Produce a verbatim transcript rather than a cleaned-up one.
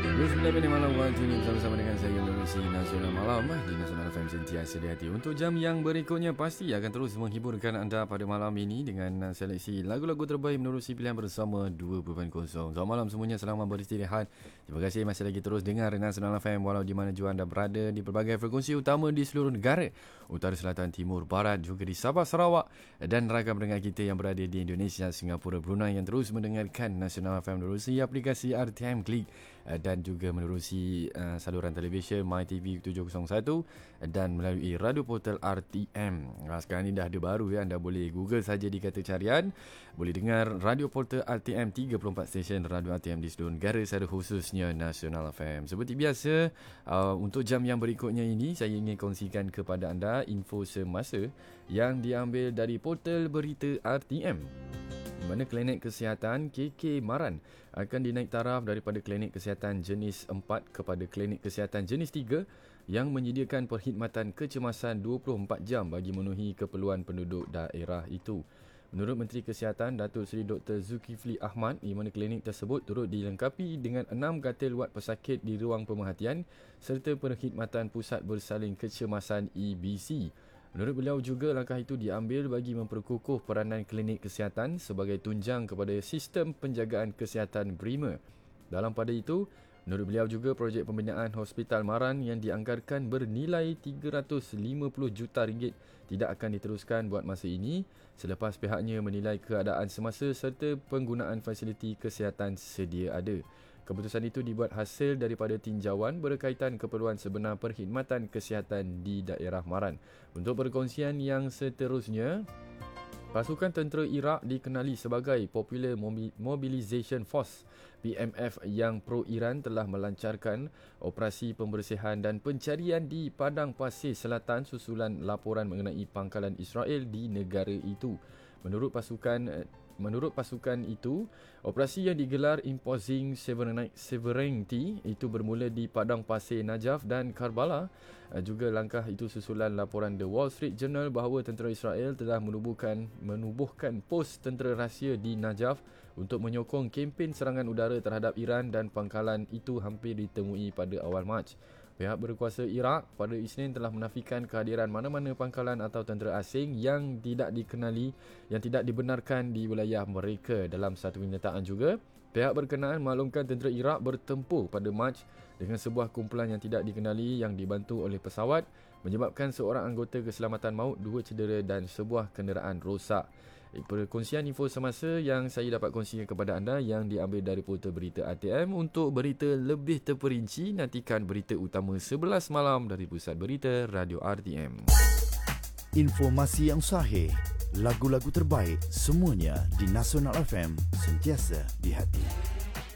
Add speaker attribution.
Speaker 1: dua puluh sembilan minit malam waktu ini bersama-sama dengan saya Menerusi Nasional Malam di Nasional F M sentiasa di hati. Untuk jam yang berikutnya pasti akan terus menghiburkan anda pada malam ini dengan seleksi lagu-lagu terbaik menerusi pilihan bersama dua titik kosong. Selamat malam semuanya, selamat beristirahat. Terima kasih masih lagi terus dengar Nasional F M walau di mana jua anda berada di pelbagai frekuensi utama di seluruh negara, utara, selatan, timur, barat, juga di Sabah, Sarawak dan rakan pendengar kita yang berada di Indonesia, Singapura, Brunei yang terus mendengarkan Nasional F M menerusi aplikasi R T M Klik dan juga menerusi uh, saluran televisyen MyTV tujuh kosong satu dan melalui radio portal R T M. Uh, sekarang ni dah ada baru ya, anda boleh Google saja di kata carian, boleh dengar radio portal R T M, tiga puluh empat stesen radio R T M di seluruh negara secara khususnya Nasional F M. Seperti biasa, uh, untuk jam yang berikutnya ini saya ingin kongsikan kepada anda info semasa yang diambil dari portal berita R T M. Di mana klinik kesihatan K K Maran akan dinaik taraf daripada klinik kesihatan jenis empat kepada klinik kesihatan jenis tiga yang menyediakan perkhidmatan kecemasan dua puluh empat jam bagi memenuhi keperluan penduduk daerah itu. Menurut Menteri Kesihatan Datuk Seri Doktor Zulkifli Ahmad, di mana klinik tersebut turut dilengkapi dengan enam katil wad pesakit di ruang pemerhatian serta perkhidmatan pusat bersalin kecemasan E B C. Menurut beliau juga langkah itu diambil bagi memperkukuh peranan klinik kesihatan sebagai tunjang kepada sistem penjagaan kesihatan prima. Dalam pada itu, menurut beliau juga projek pembinaan Hospital Maran yang dianggarkan bernilai tiga ratus lima puluh juta ringgit tidak akan diteruskan buat masa ini selepas pihaknya menilai keadaan semasa serta penggunaan fasiliti kesihatan sedia ada. Keputusan itu dibuat hasil daripada tinjauan berkaitan keperluan sebenar perkhidmatan kesihatan di daerah Maran. Untuk perkongsian yang seterusnya, pasukan tentera Iraq dikenali sebagai Popular Mobilization Force P M F yang pro-Iran telah melancarkan operasi pembersihan dan pencarian di Padang Pasir Selatan susulan laporan mengenai pangkalan Israel di negara itu. Menurut pasukan Menurut pasukan itu, operasi yang digelar Imposing Sovereignty itu bermula di Padang Pasir Najaf dan Karbala. Juga langkah itu susulan laporan The Wall Street Journal bahawa tentera Israel telah menubuhkan menubuhkan pos tentera rahsia di Najaf untuk menyokong kempen serangan udara terhadap Iran dan pangkalan itu hampir ditemui pada awal Mac. Pihak berkuasa Iraq pada Isnin telah menafikan kehadiran mana-mana pangkalan atau tentera asing yang tidak dikenali, yang tidak dibenarkan di wilayah mereka. Dalam satu pernyataan juga, pihak berkenaan maklumkan tentera Iraq bertempur pada Mac dengan sebuah kumpulan yang tidak dikenali yang dibantu oleh pesawat, menyebabkan seorang anggota keselamatan maut, dua cedera dan sebuah kenderaan rosak. Perkongsian info semasa yang saya dapat kongsikan kepada anda yang diambil dari portal berita R T M. Untuk berita lebih terperinci, nantikan berita utama sebelas malam dari Pusat Berita Radio R T M.
Speaker 2: Informasi yang sahih, lagu-lagu terbaik, semuanya di Nasional F M, sentiasa di hati.